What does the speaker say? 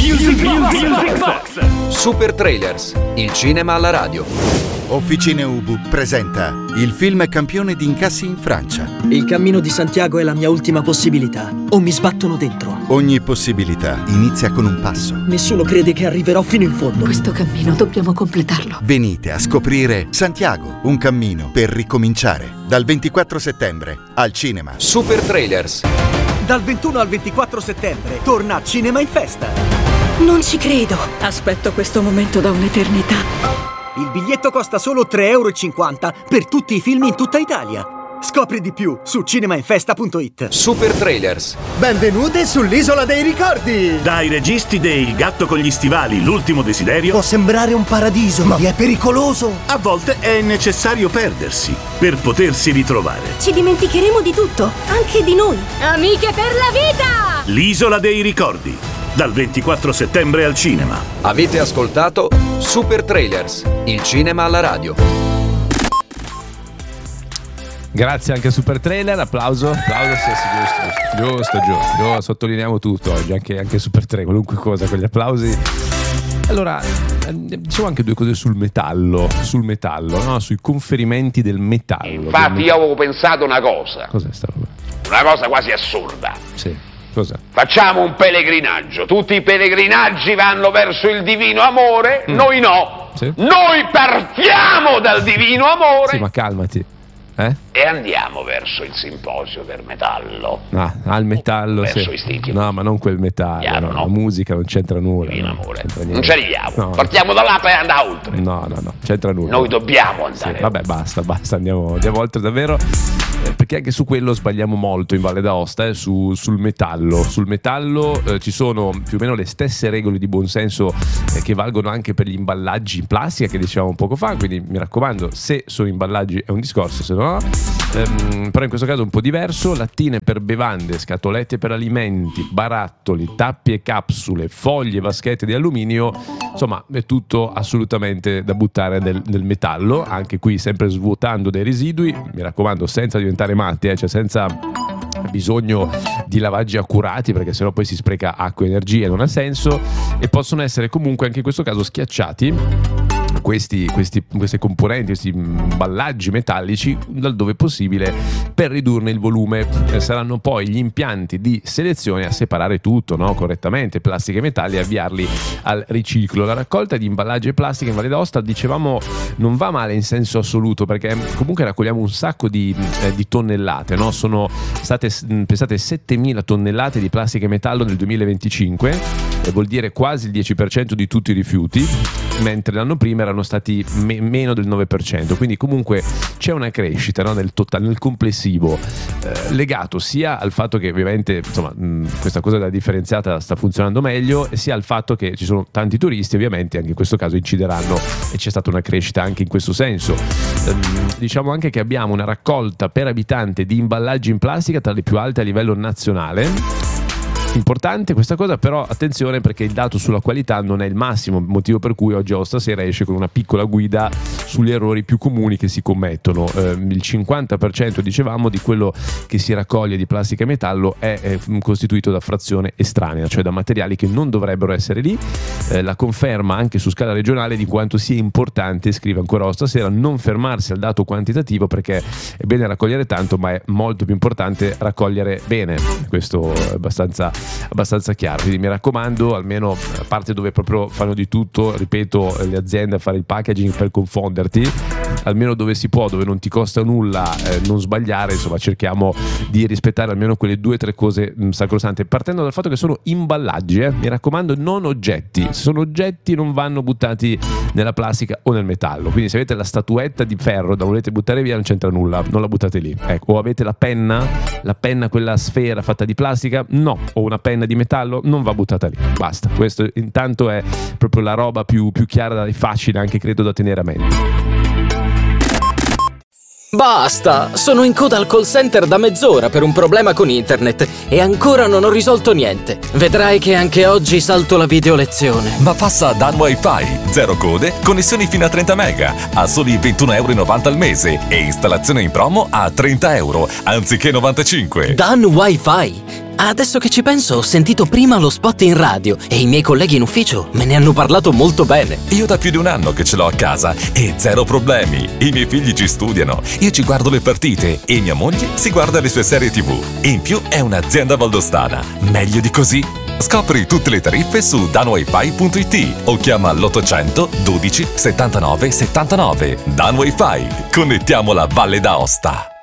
Music Box. Super Trailers, il cinema alla radio. Officine Ubu presenta il film campione di incassi in Francia. Il cammino di Santiago è la mia ultima possibilità, o mi sbattono dentro. Ogni possibilità inizia con un passo. Nessuno crede che arriverò fino in fondo. Questo cammino dobbiamo completarlo. Venite a scoprire Santiago, un cammino per ricominciare. Dal 24 settembre al cinema. Super Trailers. Dal 21 al 24 settembre torna Cinema in Festa. Non ci credo. Aspetto questo momento da un'eternità. Il biglietto costa solo 3,50 € per tutti i film in tutta Italia. Scopri di più su cinemainfesta.it. Super Trailers. Benvenuti sull'Isola dei Ricordi! Dai registi dei Il gatto con gli stivali, L'ultimo desiderio. Può sembrare un paradiso, ma è pericoloso. A volte è necessario perdersi per potersi ritrovare. Ci dimenticheremo di tutto, anche di noi. Amiche per la vita! L'Isola dei Ricordi, dal 24 settembre al cinema. Avete ascoltato Super Trailers, il cinema alla radio. Grazie anche a Super Trailer, applauso, sì, giusto, sottolineiamo tutto oggi, anche Super Trailer, qualunque cosa con gli applausi. Allora, diciamo anche due cose sul metallo, no? Sui conferimenti del metallo. Infatti io avevo pensato una cosa. Cos'è sta roba? Una cosa quasi assurda. Sì, cosa? Facciamo un pellegrinaggio, tutti i pellegrinaggi vanno verso il divino amore, noi no. Sì. Noi partiamo dal divino amore. Sì, ma calmati. E andiamo verso il simposio del metallo. Al metallo, verso sì. istinti. No, ma non quel metallo. Chiaro, no. La musica non c'entra nulla. Divino amore. C'entra non ci arriviamo. No. Partiamo da là per andare oltre. No, c'entra nulla. Noi dobbiamo andare. Sì, vabbè, basta, andiamo oltre davvero. Perché anche su quello sbagliamo molto in Valle d'Aosta, sul metallo. Sul metallo ci sono più o meno le stesse regole di buonsenso che valgono anche per gli imballaggi in plastica che dicevamo poco fa, quindi mi raccomando, se sono imballaggi è un discorso, se no però in questo caso è un po' diverso. Lattine per bevande, scatolette per alimenti, barattoli, tappi e capsule, foglie, vaschette di alluminio, insomma è tutto assolutamente da buttare nel metallo, anche qui sempre svuotando dei residui, mi raccomando, senza diventare matti, cioè senza bisogno di lavaggi accurati, perché sennò poi si spreca acqua e energia, non ha senso, e possono essere comunque anche in questo caso schiacciati queste componenti, questi imballaggi metallici laddove possibile per ridurne il volume. Saranno poi gli impianti di selezione a separare tutto, no? Correttamente, plastica e metalli, e avviarli al riciclo. La raccolta di imballaggi e plastica in Valle d'Aosta, dicevamo, non va male in senso assoluto, perché comunque raccogliamo un sacco di tonnellate, no? Sono state pensate 7.000 tonnellate di plastica e metallo nel 2025, vuol dire quasi il 10% di tutti i rifiuti, mentre l'anno prima erano stati meno del 9%, quindi comunque c'è una crescita, no? nel complessivo, legato sia al fatto che ovviamente insomma questa cosa della differenziata sta funzionando meglio, e sia al fatto che ci sono tanti turisti, ovviamente anche in questo caso incideranno, e c'è stata una crescita anche in questo senso. Diciamo anche che abbiamo una raccolta per abitante di imballaggi in plastica tra le più alte a livello nazionale. Importante questa cosa, però attenzione, perché il dato sulla qualità non è il massimo, motivo per cui oggi o stasera esce con una piccola guida sugli errori più comuni che si commettono. Il 50% dicevamo di quello che si raccoglie di plastica e metallo è costituito da frazione estranea, cioè da materiali che non dovrebbero essere lì. La conferma anche su scala regionale di quanto sia importante, scrive ancora stasera, non fermarsi al dato quantitativo, perché è bene raccogliere tanto, ma è molto più importante raccogliere bene. Questo è abbastanza chiaro, quindi mi raccomando, almeno a parte dove proprio fanno di tutto, ripeto, le aziende a fare il packaging per confonderti, almeno dove si può, dove non ti costa nulla, non sbagliare, insomma cerchiamo di rispettare almeno quelle 2 o 3 cose sacrosante, partendo dal fatto che sono imballaggi, mi raccomando, non oggetti. Se sono oggetti non vanno buttati nella plastica o nel metallo, quindi se avete la statuetta di ferro da volete buttare via non c'entra nulla, non la buttate lì, ecco. O avete la penna quella sfera fatta di plastica, no, o una penna di metallo, non va buttata lì, basta. Questo intanto è proprio la roba più chiara e facile anche credo da tenere a mente. Basta! Sono in coda al call center da mezz'ora per un problema con internet e ancora non ho risolto niente. Vedrai che anche oggi salto la video lezione. Ma passa a Dan Wi-Fi. 0 code, connessioni fino a 30 mega, a soli €21,90 al mese e installazione in promo a €30, anziché 95. Dan Wi-Fi? Adesso che ci penso, ho sentito prima lo spot in radio e i miei colleghi in ufficio me ne hanno parlato molto bene. Io da più di un anno che ce l'ho a casa e zero problemi. I miei figli ci studiano, io ci guardo le partite e mia moglie si guarda le sue serie TV. In più è un'azienda valdostana. Meglio di così? Scopri tutte le tariffe su danwifi.it o chiama l'800 12 79 79. Dan Wi-Fi. Connettiamo la Valle d'Aosta.